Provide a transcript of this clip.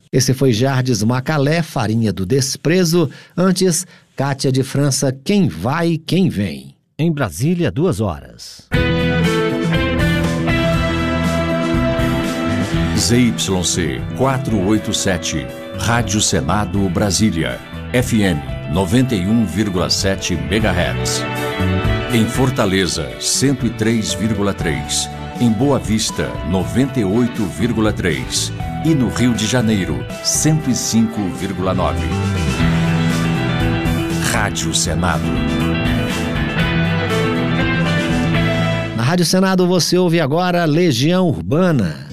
Esse foi Jardes Macalé, Farinha do Desprezo. Antes, Cátia de França, Quem Vai, Quem Vem. Em Brasília, 2 horas. ZYC 487, Rádio Senado Brasília, FM 91,7 MHz. Em Fortaleza, 103,3. Em Boa Vista, 98,3. E no Rio de Janeiro, 105,9. Rádio Senado. Na Rádio Senado você ouve agora Legião Urbana.